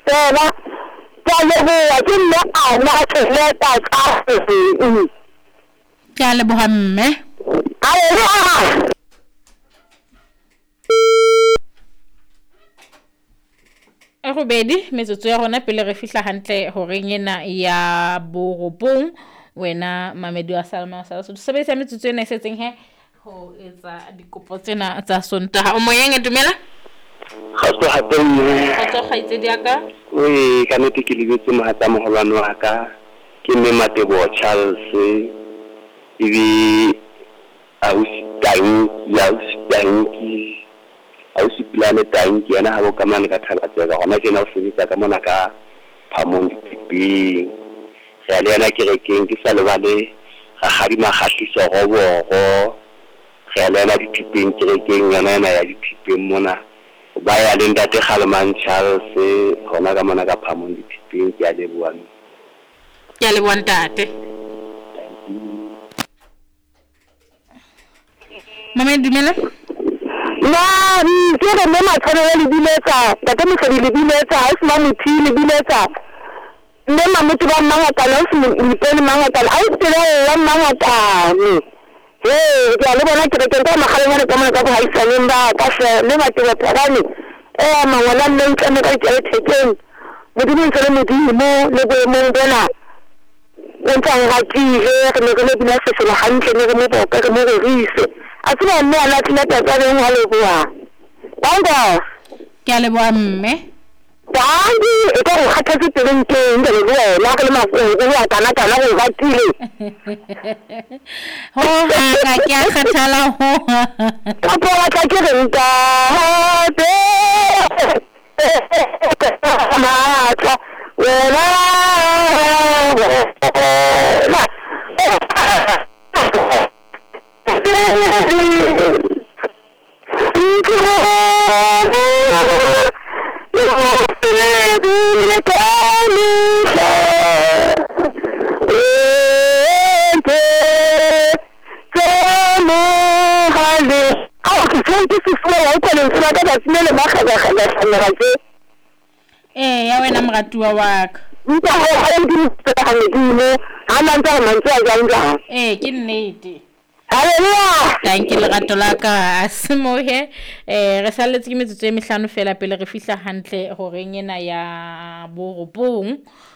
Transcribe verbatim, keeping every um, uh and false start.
Tena ka leboha ke nna ana tšhelete tsa sefeng ka leboha mme Haleluya e go bedi metsotso ya rona pele re fihla hantle hore ngena ya borobong wena mamedi wa Salma sa so sebetsa metsotso ena e setseng he ho etsa dikopo tsena tsa Sontaha o moyeng dumela Kgotso hape mme kgotso kgaitse di aka we ka nnete ke lebetse mohatsa moholwane wa ka ke mme Matebo Charles ibi ausi tang ya ausi tanki ausi plane tanki yana ha bo kamane ka thalatsega gona ke na o sebetsa ka mona ka Phamong Diping ya le yana ke rekeng ke sa lebale ga gadi magatliso go bogo ya le yana ditipeng ke rekeng yana yana ya ditipeng mona ba ya le ntate Kgalman Charles gona ka mona ka Phamong Diping ke a leboa ke a leboa ntate mama dumela na ke re mme Matshwane le biletsa tate Mosadi le biletsa ha se mamuthi le biletsa mme mamuthi ba mangata le se mpene mangata a se le ya mangata ne eh ke a le bona ke re ke nka magalengane ka mona ka bo haisaneng ba ka se le Matebo Pharane eh mangwana le ntsane ka ke thekeng modimo se le modimo le bo mo bona ntse ga tile re ne re le bina se se hantle ne re mo boka re mo re rise a tsena mme ana tsena tata reng ha leboa banga ke a leboa mme bangi e ka go khathatse teng teng le bona ga le mafoko ya kana kana go gatile ho ga ke a khathala ho ka pora ka ke reng ka be mata wena eh ya wena moratuwa wa ka nka ho ha ndi tsaka ngidile ana ntse mantse a janga eh ke nnete haleluya thank you lerato la ka asimohe eh re saletse ke metsotso e mehlano fela pele re fihla hantle hore ngena ya borobong